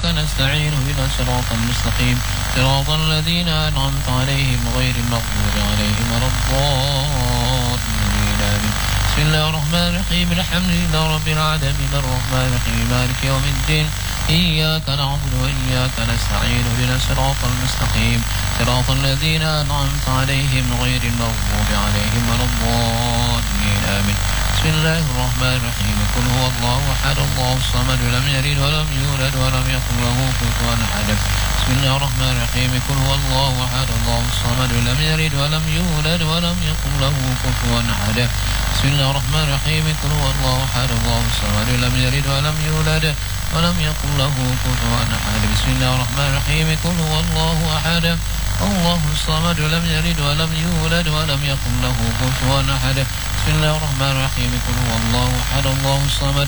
وإياك نستعين اهدنا الصراط المستقيم صراط الذين أنعمت عليهم غير المغضوب عليهم ولا الضالين آمين. بسم الله الرحمن الرحيم الحمد لله رب العالمين الرحمن الرحيم مالك يوم الدين إياك نعبد وإياك نستعين اهدنا الصراط المستقيم صراط الذين أنعمت عليهم غير المغضوب عليهم ولا الضالين آمين. بسم الله الرحمن الرحيم قل هو الله أحد الله الصمد لم يلد ولم يولد ولم يكن له كفوا أحد. بسم الله الرحمن الرحيم قل هو الله أحد الله الصمد لم يلد ولم يولد ولم يكن له كفوا أحد. بسم الله الرحمن الرحيم قل هو الله أحد الله الصمد لم يلد ولم يولد ولم يكن له كفوا أحد. بسم الله الرحمن الرحيم قل هو الله أحد الله الصمد لم يلد ولم يولد ولم يكن له كفوا أحد. بسم الله الرحمن الرحيم قل هو الله أحد الله الصمد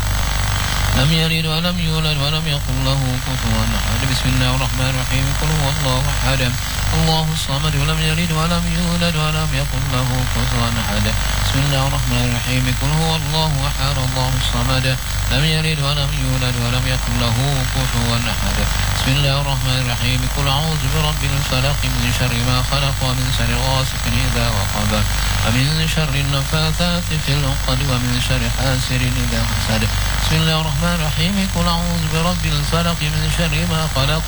لم يلد ولم يولد ولم يكن له كفوا أحد. بسم الله الرحمن الرحيم قل هو الله أحد الله الصمد لم يلد ولم يولد ولم يكن له كفوا أحد. بسم الله الرحمن الرحيم قل هو الله أحد الله الصمد لم يلد ولم يولد ولم يكن له كفوا أحد. بسم الله الرحمن الرحيم قل أعوذ برب الفلق من شر ما خلق ومن شر غاسق إذا وقب ومن شر النفاثات في العقد ومن شر حاسد إذا حسد. بسم الله الرحمن الرحيم قل أعوذ برب الفلق من شر ما خلق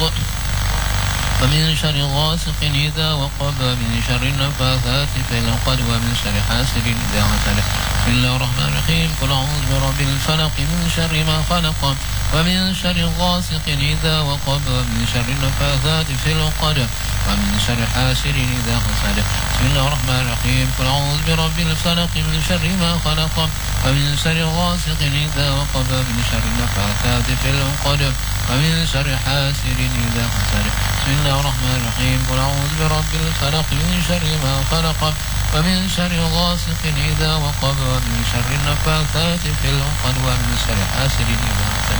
ومن شر غاسق إذا وقب ومن شر النفاثات في العقد ومن شر حاسد إذا حسد. بسم الله الرحمن الرحيم قل أعوذ برب الفلق من شر ما خلق ومن شر غاسق إذا وقب ومن شر النفاثات في العقد ومن شر حاسد إذا حسد. بسم الله الرحمن الرحيم قل أعوذ برب الفلق من شر ما خلق ومن شر غاسق إذا وقب ومن شر النفاثات في العقد ومن شر حاسد إذا حسد. بسم الله الرحمن الرحيم قل أعوذ برب الفلق من شر ما خلق ومن شر غاسق إذا وقب ومن شر النفاثات في العقد ومن شر حاسد إذا حسد.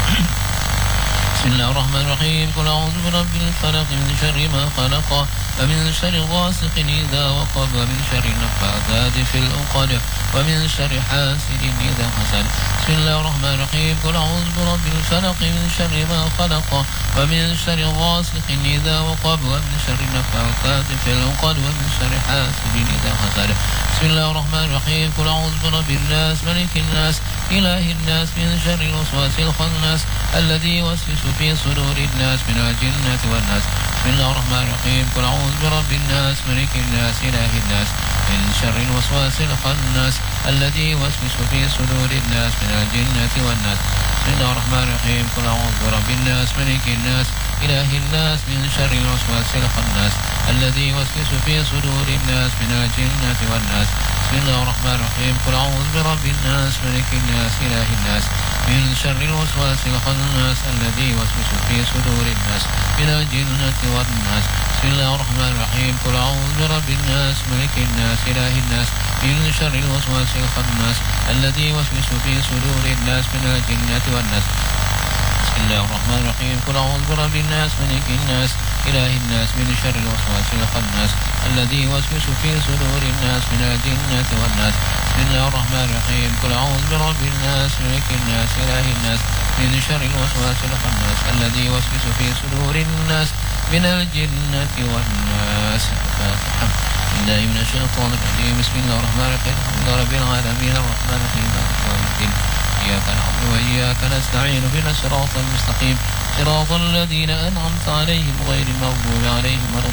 بسم الله الرحمن الرحيم قل أعوذ برب الفلق من شر ما خلق ومن شر غاسق إذا وقب ومن شر النفاثات في العقد ومن شر حاسد إذا حسد. بسم الله الرحمن الرحيم قل أعوذ برب الفلق من شر ما خلق ومن شر غاسق إذا وقب ومن شر النفاثات في العقد ومن شر حاسد إذا حسد. بسم الله الرحمن الرحيم قل أعوذ برب الناس ملك الناس إله الناس من شر الوسواس الخناس الذي يوسوس في صدور الناس من الجنة والناس. بسم الله الرحمن الرحيم قل أعوذ برب الناس ملك الناس إله الناس من شر الوسواس الخناس الذي يوسوس في صدور الناس من الجنة والناس. بسم الله الرحمن الرحيم قل أعوذ برب الناس ملك الناس إله الناس من شر الوسواس الخناس الذي يوسوس في صدور الناس من الجنة والناس. بسم الله الرحمن الرحيم قل أعوذ برب الناس ملك الناس إله الناس من شر الوسواس الخناس الذي يوسوس في صدور الناس من الجنة والناس. بسم الله الرحمن الرحيم قل أعوذ برب الناس ملك الناس إله الناس من شر الوسواس الخناس الذي يوسوس في صدور الناس من الجنة والناس. بسم الله الرحمن الرحيم قل أعوذ برب الناس ملك الناس إله الناس من شر الوسواس الخناس الذي يوسوس في صدور الناس من الجنة والناس. بسم الله الرحمن الرحيم قل أعوذ برب الناس ملك الناس إله الناس من شر الوسواس الخناس الذي يوسوس في صدور الناس من الجنة والناس. الفاتحة. بالله من الشيطان الرجيم. بسم الله الرحمن الرحيم الحمد لله رب العالمين الرحمن الرحيم مالك يوم الدين إياك نعبد وإياك نستعين اهدنا الصراط المستقيم صراط الذين أنعمت عليهم غير المغضوب عليهم ولا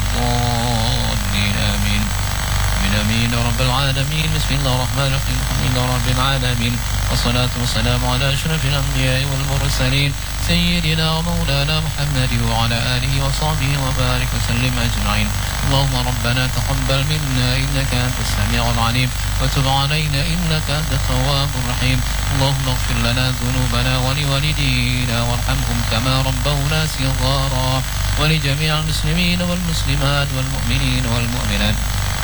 الضالين آمين. آمين رب العالمين. بسم الله الرحمن الرحيم الحمد لله رب العالمين والصلاة والسلام على أشرف الأنبياء والمرسلين سيدنا ومولانا محمد وعلى آله وصحبه وبارك وسلم أجمعين. اللهم ربنا تقبل منا إنك أنت السميع العليم وتب علينا إنك أنت التواب الرحيم. اللهم اغفر لنا ذنوبنا ولوالدينا وارحمهم كما ربونا صغارا ولجميع المسلمين والمسلمات والمؤمنين والمؤمنات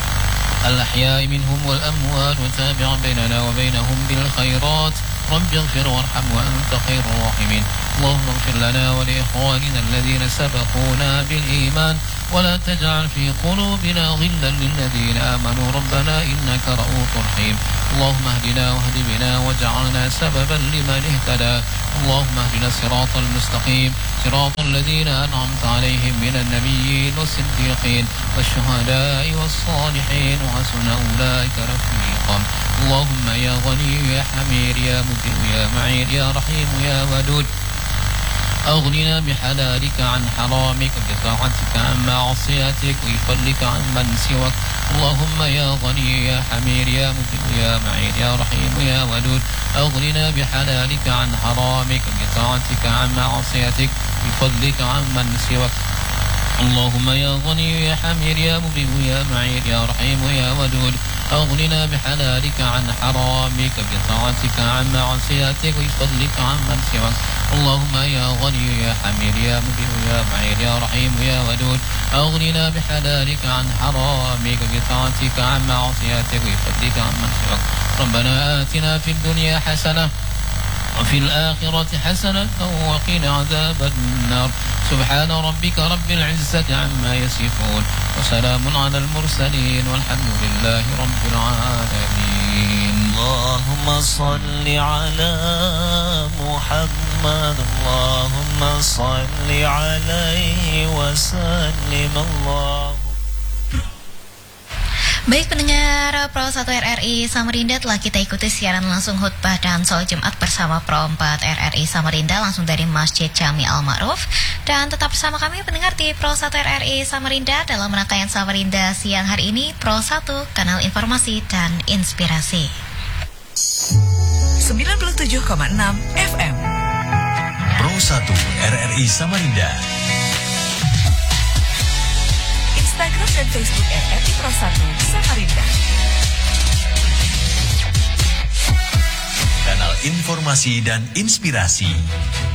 الأحياء منهم والأموات وتابع بيننا وبينهم بالخيرات. رب اغفر وارحم وأنت خير الراحمين. اللهم اغفر لنا ولإخواننا الذين سبقونا بالإيمان ولا تجعل في قلوبنا غلا للذين آمنوا ربنا إنك رؤوف رحيم. اللهم اهدنا واهد بنا واجعلنا سببا لمن اهتدى. اللهم اهدنا الصراط المستقيم صراط الذين أنعمت عليهم من النبيين والصديقين والشهداء والصالحين وحسن أولئك رفيقا. اللهم يا غني يا حميد يا مجيب يا معين يا رحيم يا ودود أغننا بحلالك عن حرامك بطاعتك عن معصيتك وبفضلك عن من سواك. اللهم يا غني يا حميد يا مجيب يا معين يا رحيم يا ودود أغننا بحلالك عن حرامك بطاعتك عن معصيتك بفضلك عن من سواك. اللهم يا غني يا حميد يا مجيب يا معين يا رحيم يا ودود أغننا بحلالك عن حرامك بطاعتك عن معصيتك وبفضلك عن من سواك. اللهم يا غني يا حميد يا مجيب يا معين يا رحيم يا ودود أغننا بحلالك عن حرامك بطاعتك عن معصيتك وبفضلك عن من سواك. ربنا آتنا في الدنيا حسنة وفي الآخرة حسنة وقنا عذاب النار. سبحان ربك رب العزة عما يصفون وسلام على المرسلين والحمد لله رب العالمين. اللهم صل على محمد اللهم صل عليه وسلم الله. Baik pendengar Pro 1 RRI Samarinda, telah kita ikuti siaran langsung khutbah dan sholat Jumat bersama Pro 4 RRI Samarinda langsung dari Masjid Jami Al-Ma'ruf. Dan tetap bersama kami pendengar di Pro 1 RRI Samarinda dalam rangkaian Samarinda siang hari ini. Pro 1, kanal informasi dan inspirasi 97,6 FM Pro 1 RRI Samarinda. Instagram dan Facebook RRI Pro 1 Samarinda. Kanal informasi dan inspirasi